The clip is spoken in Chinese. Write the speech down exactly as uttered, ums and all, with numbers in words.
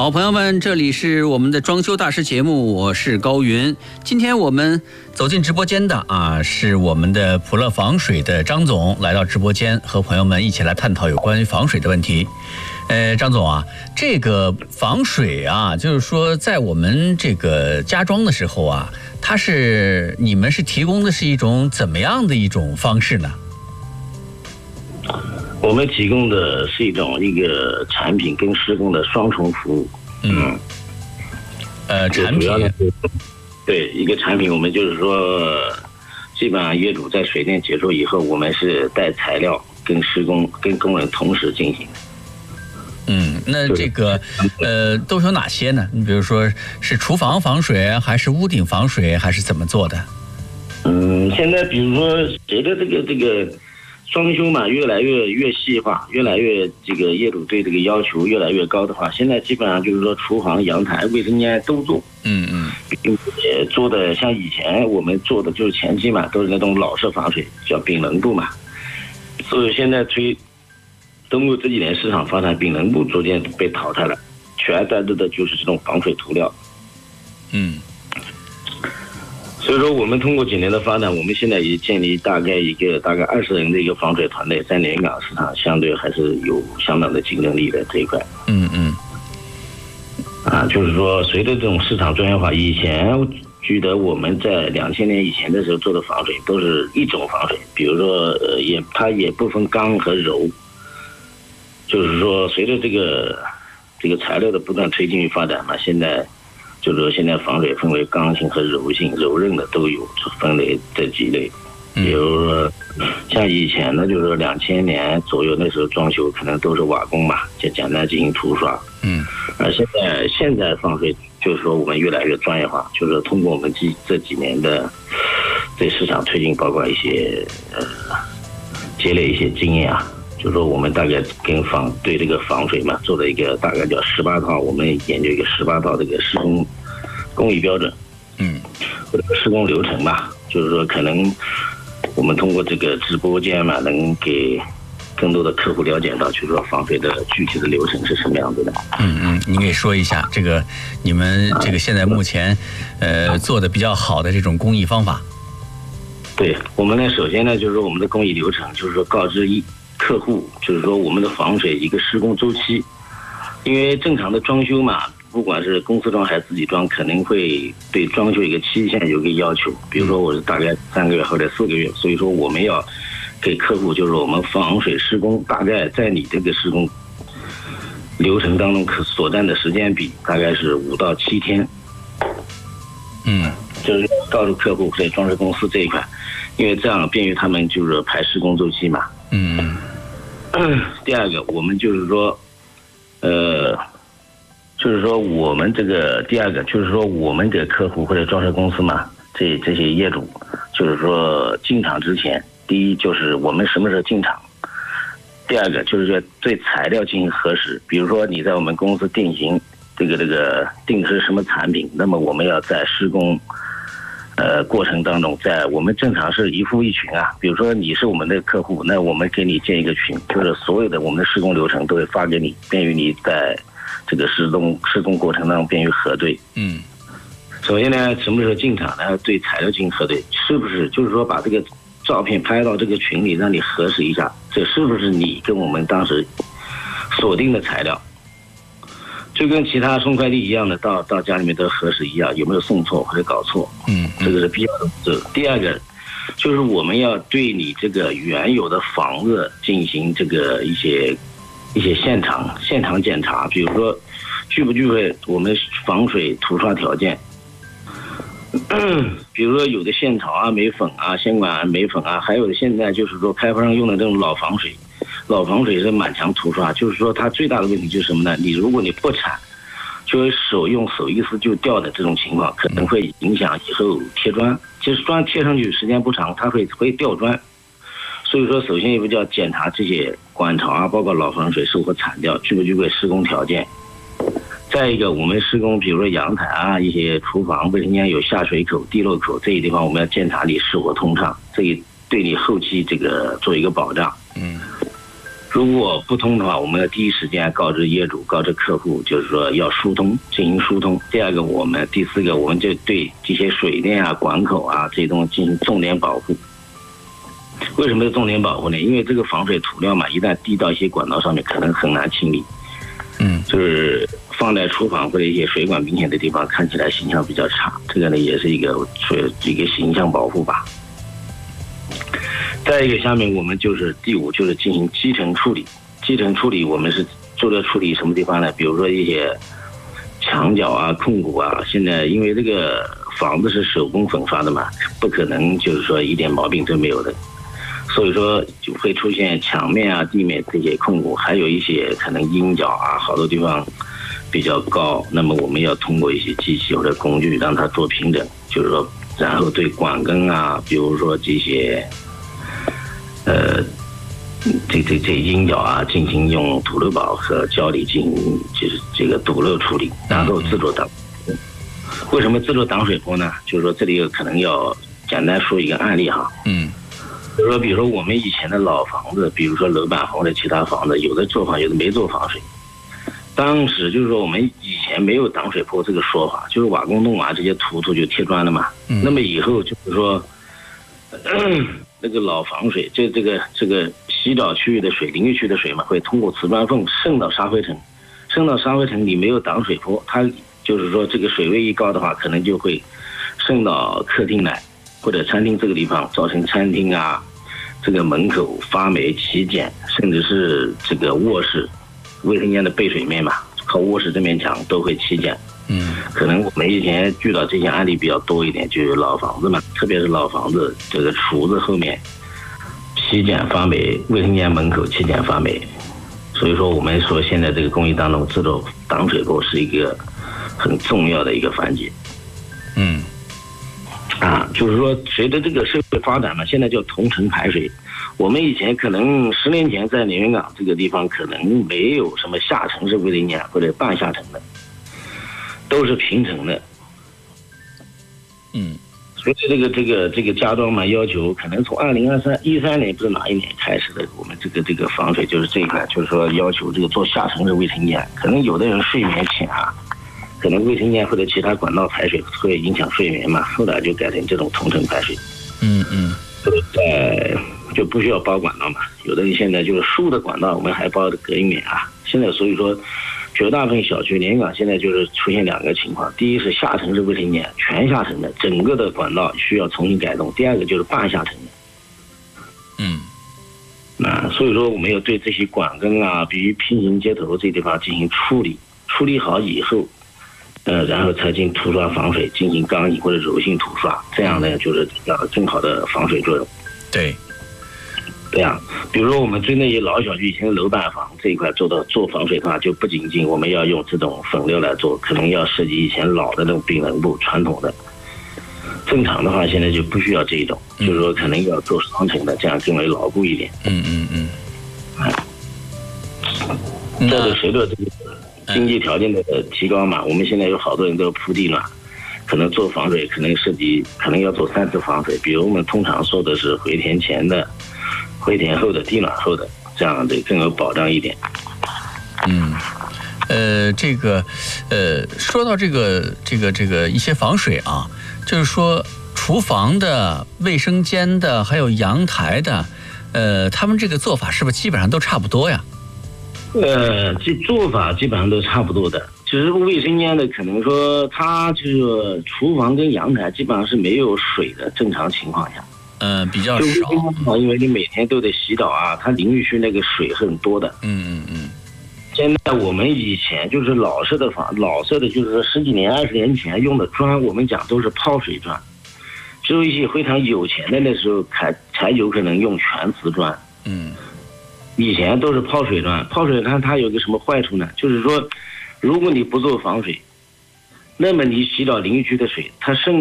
好，朋友们，这里是我们的装修大师节目，我是高云。今天我们走进直播间的啊，是我们的普乐防水的张总来到直播间，和朋友们一起来探讨有关于防水的问题。呃，张总啊，这个防水啊，就是说在我们这个家装的时候啊，它是你们是提供的是一种怎么样的一种方式呢？ 我们提供的是一种一个产品跟施工的双重服务。 嗯，呃，产品对一个产品，我们就是说，基本上业主在水电结束以后，我们是带材料跟施工跟工人同时进行的。 嗯，那这个呃都有哪些呢？你比如说是厨房防水，还是屋顶防水，还是怎么做的？ 嗯，现在比如说随着这个这个。装修嘛，越来越越细化，越来越这个业主对这个要求越来越高的话，现在基本上就是说厨房、阳台、卫生间都做。嗯嗯，并且做的像以前我们做的就是前期嘛，都是那种老式防水，叫丙能部嘛。所以现在推通过这几年市场发展，丙能部逐渐被淘汰了，取而代之的就是这种防水涂料。嗯。所以说，我们通过几年的发展，我们现在也建立大概一个大概二十人的一个防水团队，在连港市场相对还是有相当的竞争力的这一块。嗯嗯。啊，就是说，随着这种市场专业化，以前记得我们在两千年以前的时候做的防水都是一种防水，比如说呃也它也不分刚和柔，就是说随着这个这个材料的不断推进与发展嘛，现在。就是说，现在防水分为刚性和柔性、柔韧的都有，分为这几类。比如说，像以前呢，就是说两千年左右那时候装修可能都是瓦工嘛，就简单进行涂刷。嗯。而现在现在防水就是说我们越来越专业化，就是通过我们这这几年的对市场推进，包括一些呃积累一些经验啊。就是说，我们大概跟防对这个防水嘛，做了一个大概叫十八套，我们研究一个十八套这个施工工艺标准，嗯，或者施工流程吧。就是说，可能我们通过这个直播间嘛，能给更多的客户了解到，就是说防水的具体的流程是什么样子的。 嗯嗯，您给说一下这个你们这个现在目前呃做的比较好的这种工艺方法。 对我们呢，首先呢，就是说我们的工艺流程，就是说告知一。客户就是说我们的防水一个施工周期，因为正常的装修嘛，不管是公司装还是自己装，肯定会对装修一个期限有一个要求，比如说我是大概三个月或者四个月，所以说我们要给客户就是我们防水施工大概在你这个施工流程当中可所占的时间比大概是五到七天。嗯，就是告诉客户或者装饰公司这一块，因为这样便于他们就是排施工周期嘛。嗯。第二个，我们就是说，呃，就是说我们这个第二个就是说我们给客户或者装饰公司嘛，这这些业主，就是说进场之前，第一就是我们什么时候进场，第二个就是说对材料进行核实，比如说你在我们公司定型这个这个定是什么产品，那么我们要在施工。呃，过程当中，在我们正常是一户一群啊。比如说你是我们的客户，那我们给你建一个群，就是所有的我们的施工流程都会发给你，便于你在这个施工施工过程当中便于核对。嗯。首先呢，什么时候进场呢？对材料进行核对，是不是就是说把这个照片拍到这个群里，让你核实一下，这是不是你跟我们当时锁定的材料？就跟其他送快递一样的，到到家里面都核实一样，有没有送错或者搞错？嗯，这个是必要的。这第二个，就是我们要对你这个原有的房子进行这个一些一些现场现场检查，比如说具不具备我们防水涂刷条件。比如说有的线槽啊、镁粉啊、线管啊、镁粉啊，还有的现在就是说开发商用的这种老防水。老防水是满墙涂刷，就是说它最大的问题就是什么呢？你如果你不铲，就是手用手一撕就掉的这种情况，可能会影响以后贴砖。其实砖贴上去时间不长，它会会掉砖。所以说，首先一步就要检查这些管槽啊，包括老防水是否铲掉，具不具备施工条件。再一个，我们施工，比如说阳台啊、一些厨房、卫生间有下水口、地漏口这些地方，我们要检查你是否通畅，这一对你后期这个做一个保障。嗯。 如果不通的话，我们要第一时间告知业主、告知客户，就是说要疏通，进行疏通。第二个，我们第四个，我们就对这些水电啊、管口啊这些东西进行重点保护。为什么要重点保护呢？因为这个防水涂料嘛，一旦滴到一些管道上面，可能很难清理。 嗯， 就是放在厨房或者一些水管明显的地方，看起来形象比较差。这个呢，也是一个水一个形象保护吧。再一个，下面我们就是第五，就是进行基层处理。基层处理我们是做的处理什么地方呢？比如说一些墙角啊、控股啊，现在因为这个房子是手工粉刷的嘛，不可能就是说一点毛病都没有的，所以说就会出现墙面啊、地面这些控股，还有一些可能阴角啊，好多地方比较高，那么我们要通过一些机器或者工具让它做平整，就是说，然后对管根啊，比如说这些。呃，这这这阴角啊，进行用土漏宝和胶理进行就是这个堵漏处理，然后制作挡。为什么制作挡水坡呢？就是说这里可能要简单说一个案例哈。 嗯。 就是说，比如说我们以前的老房子，比如说楼板房或者其他房子，有的做防，有的没做防水。当时就是说我们以前没有挡水坡这个说法，就是瓦工洞啊这些涂涂就贴砖了嘛。嗯。那么以后就是说。呃那个老防水，这这个这个洗澡区域的水、淋浴区的水嘛，会通过瓷砖缝渗到沙灰层，渗到沙灰层里没有挡水坡，它就是说这个水位一高的话，可能就会渗到客厅来或者餐厅这个地方，造成餐厅啊这个门口发霉起茧，甚至是这个卧室卫生间的背水面嘛，靠卧室这面墙都会起茧。嗯，可能我们以前遇到这些案例比较多一点，就是老房子嘛，特别是老房子这个厨子后面起茧发霉，卫生间门口起茧发霉，所以说我们说现在这个工艺当中制作挡水坡是一个很重要的一个环节。嗯，啊，就是说随着这个社会发展嘛，现在叫同层排水。我们以前可能十年前在连云港这个地方可能没有什么下层是卫生间或者半下层的。都是平层的，嗯，所以这个这个这个家装嘛，要求可能从二零二三一三年不是哪一年开始的，我们这个这个防水就是这一块，就是说要求这个做下层的卫生间，可能有的人睡眠浅啊，可能卫生间或者其他管道排水会影响睡眠嘛，后来就改成这种同层排水，嗯嗯，呃就不需要包管道嘛，有的人现在就是竖的管道，我们还包的隔音棉啊，现在所以说。绝大部分小区连云港现在就是出现两个情况，第一是下层是卫生间，全下层的，整个的管道需要重新改动；第二个就是半下层的。嗯，那所以说我们要对这些管根啊，比如平行接头这些地方进行处理，处理好以后，呃，然后才进行涂刷防水，进行钢印或者柔性涂刷，这样呢就是达到更好的防水作用。 对。 对呀、啊，比如说我们针对于老小区以前的楼板房这一块做到做防水的话，就不仅仅我们要用这种粉料来做，可能要涉及以前老的那种冰冷布传统的。正常的话，现在就不需要这一种，嗯、就是说可能要做双层的，这样更为牢固一点。嗯嗯嗯。啊，这是随着这个经济条件的提高嘛，我们现在有好多人都铺地暖，可能做防水可能涉及可能要做三次防水，比如我们通常说的是回填前的。回填后的、地暖后的，这样的更有保障一点。 嗯，呃，这个，呃，说到这个、这个、这个一些防水啊，就是说厨房的、卫生间的，还有阳台的，呃，他们这个做法是不是基本上都差不多呀？ 呃，这做法基本上都差不多的。只是卫生间的，可能说它就是厨房跟阳台基本上是没有水的，正常情况下。 嗯，比较少， 因为你每天都得洗澡啊，它淋浴区那个水很多的。嗯嗯嗯。现在我们以前就是老式的房，老式的就是十几年、二十年前用的砖，我们讲都是泡水砖，只有一些非常有钱的那时候才才有可能用全瓷砖。嗯。以前都是泡水砖，泡水砖它有个什么坏处呢？就是说，如果你不做防水，那么你洗澡淋浴区的水，它渗